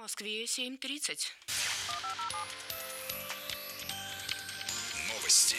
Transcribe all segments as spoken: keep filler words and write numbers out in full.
Москве семь тридцать. Новости.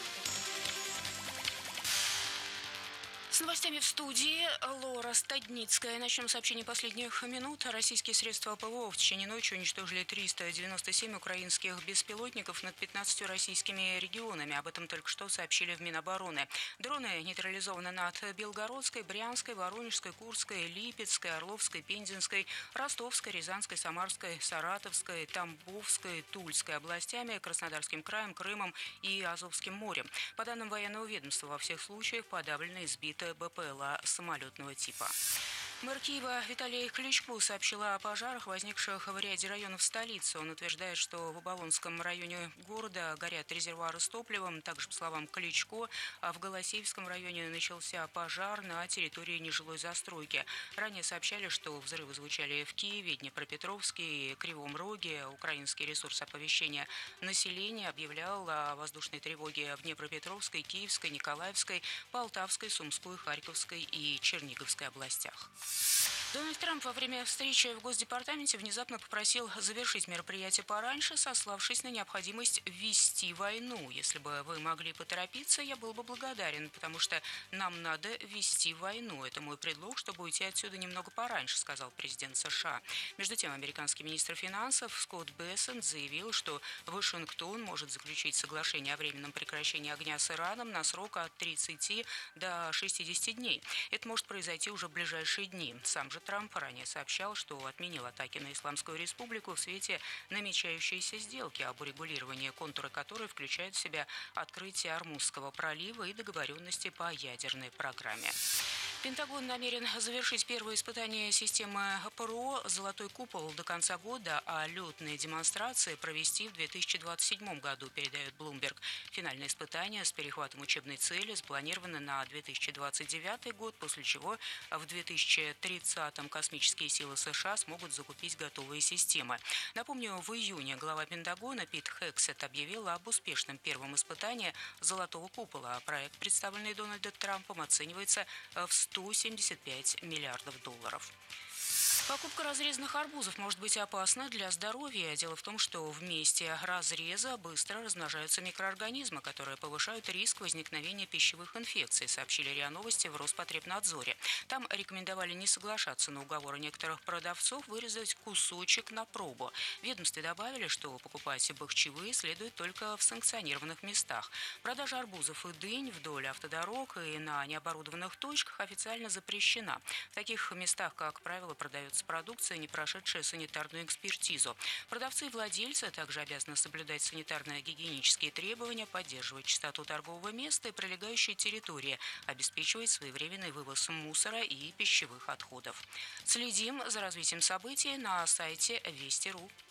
С новостями в студии Лора Стадницкая. Начнем с сообщений последних минут. Российские средства ПВО в течение ночи уничтожили триста девяносто семь украинских беспилотников над пятнадцатью российскими регионами. Об этом только что сообщили в Минобороны. Дроны нейтрализованы над Белгородской, Брянской, Воронежской, Курской, Липецкой, Орловской, Пензенской, Ростовской, Рязанской, Самарской, Саратовской, Тамбовской, Тульской областями, Краснодарским краем, Крымом и Азовским морем. По данным военного ведомства, во всех случаях подавлено и сбито БПЛА самолетного типа. Мэр Киева Виталий Кличко сообщила о пожарах, возникших в ряде районов столицы. Он утверждает, что в Оболонском районе города горят резервуары с топливом. Также, по словам Кличко, в Голосеевском районе начался пожар на территории нежилой застройки. Ранее сообщали, что взрывы звучали в Киеве, Днепропетровске и Кривом Роге. Украинский ресурс оповещения населения объявлял о воздушной тревоге в Днепропетровской, Киевской, Николаевской, Полтавской, Сумской, Харьковской и Черниговской областях. Дональд Трамп во время встречи в Госдепартаменте внезапно попросил завершить мероприятие пораньше, сославшись на необходимость вести войну. Если бы вы могли поторопиться, я был бы благодарен, потому что нам надо вести войну. Это мой предлог, чтобы уйти отсюда немного пораньше, сказал президент США. Между тем, американский министр финансов Скотт Бессент заявил, что Вашингтон может заключить соглашение о временном прекращении огня с Ираном на срок от тридцати до шестидесяти дней. Это может произойти уже в ближайшие дни. Сам же Трамп ранее сообщал, что отменил атаки на Исламскую Республику в свете намечающейся сделки об урегулировании, контуры которой включают в себя открытие Ормузского пролива и договоренности по ядерной программе. Пентагон намерен завершить первое испытание системы ПРО «Золотой купол» до конца года, а летные демонстрации провести в две тысячи двадцать седьмом году, передает Bloomberg. Финальное испытание с перехватом учебной цели запланировано на две тысячи двадцать девятый год, после чего в две тысячи тридцатом космические силы США смогут закупить готовые системы. Напомню, в июне глава Пентагона Пит Хексет объявил об успешном первом испытании «Золотого купола». Проект, представленный Дональдом Трампом, оценивается в сто семьдесят пять миллиардов долларов. Покупка разрезанных арбузов может быть опасна для здоровья. Дело в том, что в месте разреза быстро размножаются микроорганизмы, которые повышают риск возникновения пищевых инфекций, сообщили РИА Новости в Роспотребнадзоре. Там рекомендовали не соглашаться на уговоры некоторых продавцов вырезать кусочек на пробу. В ведомстве добавили, что покупать бахчевые следует только в санкционированных местах. Продажа арбузов и дынь вдоль автодорог и на необорудованных точках официально запрещена. В таких местах, как правило, продаются продукция, не прошедшая санитарную экспертизу. Продавцы и владельцы также обязаны соблюдать санитарно-гигиенические требования, поддерживать чистоту торгового места и прилегающей территории, обеспечивать своевременный вывоз мусора и пищевых отходов. Следим за развитием событий на сайте Вести точка ру.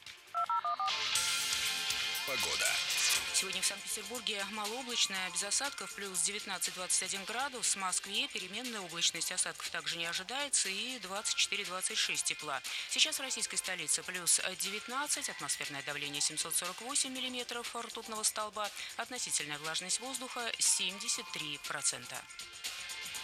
Погода. Сегодня в Санкт-Петербурге малооблачно, без осадков, плюс девятнадцать - двадцать один градус. В Москве переменная облачность, осадков также не ожидается, и двадцать четыре - двадцать шесть тепла. Сейчас в российской столице плюс девятнадцать, атмосферное давление семьсот сорок восемь миллиметров ртутного столба, относительная влажность воздуха семьдесят три процента.